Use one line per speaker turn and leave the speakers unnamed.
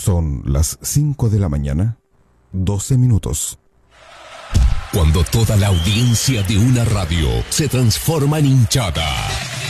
Son las 5 de la mañana, 12 minutos.
Cuando toda la audiencia de una radio se transforma en hinchada.